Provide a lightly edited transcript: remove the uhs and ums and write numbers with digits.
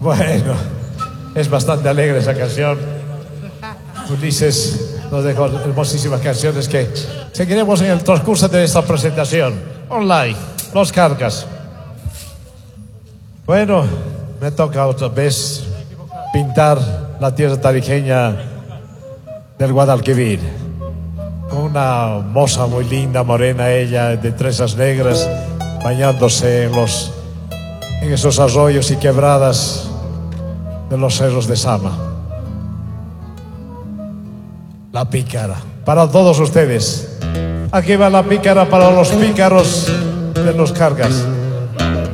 Bueno, es bastante alegre esa canción. Ulises nos dejó hermosísimas canciones que seguiremos en el transcurso de esta presentación online. Los Cargas. Bueno, me toca otra vez pintar la tierra tarijeña del Guadalquivir. Con una moza muy linda, morena ella, de trenzas negras, bañándose en esos arroyos y quebradas de los cerros de Sama. La pícara, para todos ustedes. Aquí va la pícara para los pícaros de Los Cargas.